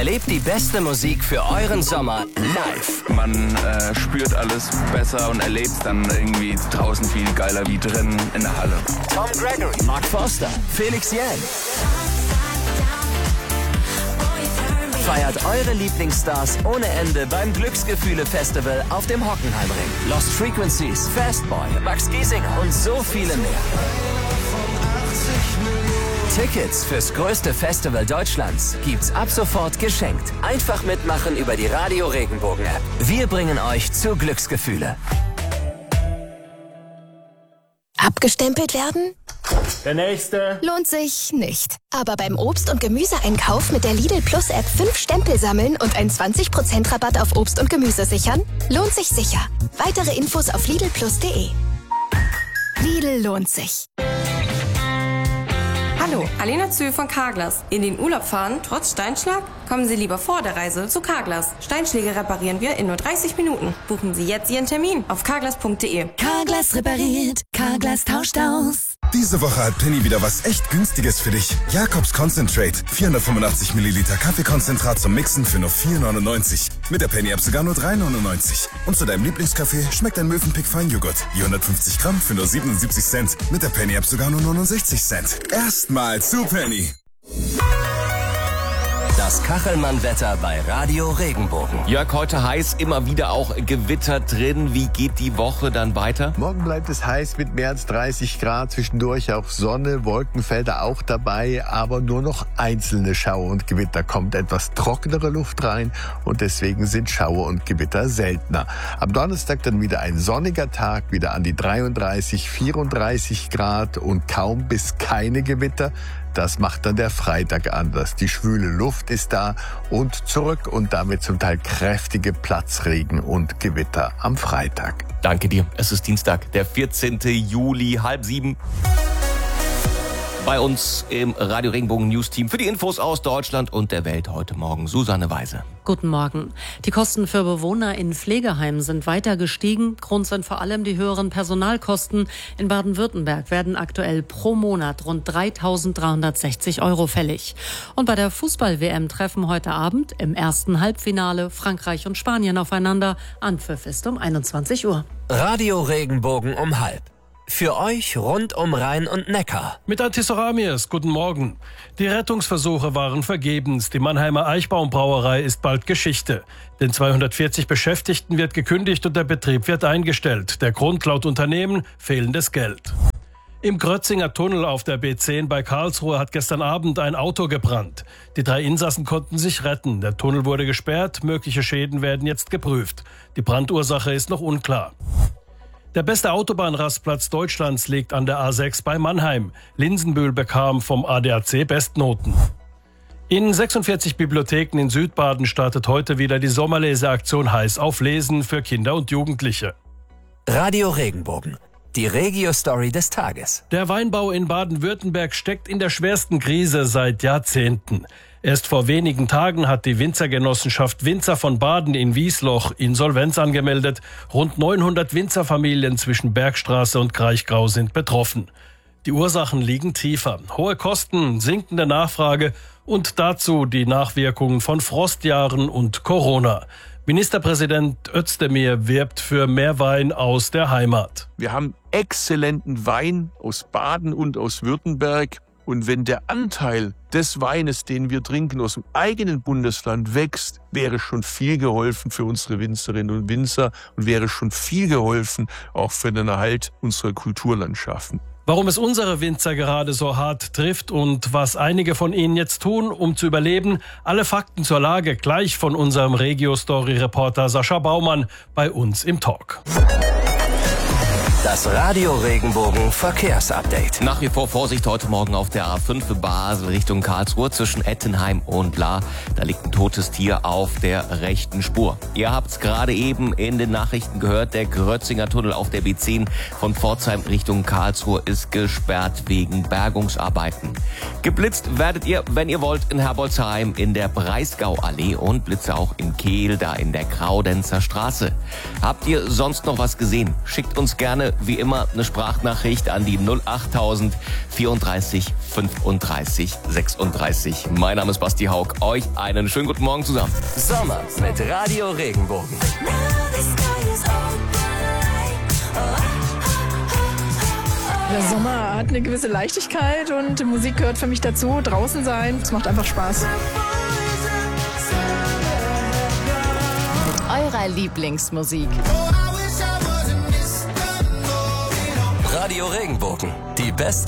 Erlebt die beste Musik für euren Sommer live. Man spürt alles besser und erlebt es dann irgendwie draußen viel geiler wie drin in der Halle. Tom Gregory, Mark Forster, Felix Jähn. Feiert eure Lieblingsstars ohne Ende beim Glücksgefühle-Festival auf dem Hockenheimring. Lost Frequencies, Fastboy, Max Giesinger und so viele mehr. Tickets fürs größte Festival Deutschlands gibt's ab sofort geschenkt. Einfach mitmachen über die Radio Regenbogen App. Wir bringen euch zu Glücksgefühle. Abgestempelt werden? Der nächste. Lohnt sich nicht. Aber beim Obst- und Gemüseeinkauf mit der Lidl Plus App 5 Stempel sammeln und einen 20% Rabatt auf Obst und Gemüse sichern? Lohnt sich sicher. Weitere Infos auf lidlplus.de. Lidl lohnt sich. Hallo, Alena Zühl von Carglass. In den Urlaub fahren, trotz Steinschlag? Kommen Sie lieber vor der Reise zu Carglass. Steinschläge reparieren wir in nur 30 Minuten. Buchen Sie jetzt Ihren Termin auf carglass.de. Carglass repariert, Carglass tauscht aus. Diese Woche hat Penny wieder was echt Günstiges für dich. Jakobs Concentrate. 485 Milliliter Kaffeekonzentrat zum Mixen für nur 4,99. Mit der Penny-App sogar nur 3,99. Und zu deinem Lieblingskaffee schmeckt ein Mövenpick Feinjoghurt. Je 150 Gramm für nur 77 Cent. Mit der Penny-App sogar nur 69 Cent. Erstmal zu Penny. Das Kachelmann-Wetter bei Radio Regenbogen. Jörg, heute heiß, immer wieder auch Gewitter drin. Wie geht die Woche dann weiter? Morgen bleibt es heiß mit mehr als 30 Grad, zwischendurch auch Sonne, Wolkenfelder auch dabei, aber nur noch einzelne Schauer und Gewitter. Kommt etwas trockenere Luft rein und deswegen sind Schauer und Gewitter seltener. Am Donnerstag dann wieder ein sonniger Tag, wieder an die 33, 34 Grad und kaum bis keine Gewitter. Das macht dann der Freitag anders. Die schwüle Luft ist da und zurück und damit zum Teil kräftige Platzregen und Gewitter am Freitag. Danke dir. Es ist Dienstag, der 14. Juli, 6:30. Bei uns im Radio Regenbogen News Team für die Infos aus Deutschland und der Welt heute Morgen Susanne Weise. Guten Morgen. Die Kosten für Bewohner in Pflegeheimen sind weiter gestiegen. Grund sind vor allem die höheren Personalkosten. In Baden-Württemberg werden aktuell pro Monat rund 3.360 € fällig. Und bei der Fußball-WM treffen heute Abend im ersten Halbfinale Frankreich und Spanien aufeinander. Anpfiff ist um 21 Uhr. Radio Regenbogen um 12:30. Für euch rund um Rhein und Neckar. Mit Antisoramiers, guten Morgen. Die Rettungsversuche waren vergebens. Die Mannheimer Eichbaumbrauerei ist bald Geschichte. Den 240 Beschäftigten wird gekündigt und der Betrieb wird eingestellt. Der Grund laut Unternehmen: fehlendes Geld. Im Grötzinger Tunnel auf der B10 bei Karlsruhe hat gestern Abend ein Auto gebrannt. Die 3 Insassen konnten sich retten. Der Tunnel wurde gesperrt. Mögliche Schäden werden jetzt geprüft. Die Brandursache ist noch unklar. Der beste Autobahnrastplatz Deutschlands liegt an der A6 bei Mannheim. Linsenbühl bekam vom ADAC Bestnoten. In 46 Bibliotheken in Südbaden startet heute wieder die Sommerleseaktion Heiß auf Lesen für Kinder und Jugendliche. Radio Regenbogen. Die Regio-Story des Tages. Der Weinbau in Baden-Württemberg steckt in der schwersten Krise seit Jahrzehnten. Erst vor wenigen Tagen hat die Winzergenossenschaft Winzer von Baden in Wiesloch Insolvenz angemeldet. Rund 900 Winzerfamilien zwischen Bergstraße und Kraichgau sind betroffen. Die Ursachen liegen tiefer. Hohe Kosten, sinkende Nachfrage und dazu die Nachwirkungen von Frostjahren und Corona. Ministerpräsident Özdemir wirbt für mehr Wein aus der Heimat. Wir haben exzellenten Wein aus Baden und aus Württemberg. Und wenn der Anteil des Weines, den wir trinken, aus dem eigenen Bundesland wächst, wäre schon viel geholfen für unsere Winzerinnen und Winzer und wäre schon viel geholfen auch für den Erhalt unserer Kulturlandschaften. Warum es unsere Winzer gerade so hart trifft und was einige von ihnen jetzt tun, um zu überleben, alle Fakten zur Lage gleich von unserem Regio-Story-Reporter Sascha Baumann bei uns im Talk. Das Radio Regenbogen Verkehrsupdate. Nach wie vor Vorsicht heute Morgen auf der A5 Basel Richtung Karlsruhe zwischen Ettenheim und Lahr. Da liegt ein totes Tier auf der rechten Spur. Ihr habt es gerade eben in den Nachrichten gehört, der Grötzinger Tunnel auf der B10 von Pforzheim Richtung Karlsruhe ist gesperrt wegen Bergungsarbeiten. Geblitzt werdet ihr, wenn ihr wollt, in Herbolzheim in der Breisgauallee und Blitze auch in Kehl, da in der Graudenzer Straße. Habt ihr sonst noch was gesehen? Schickt uns gerne wie immer eine Sprachnachricht an die 08000 34 35 36. Mein Name ist Basti Haug. Euch einen schönen guten Morgen zusammen. Sommer mit Radio Regenbogen. Der Sommer hat eine gewisse Leichtigkeit und die Musik gehört für mich dazu. Draußen sein, es macht einfach Spaß. Eurer Lieblingsmusik. Radio Regenbogen, die beste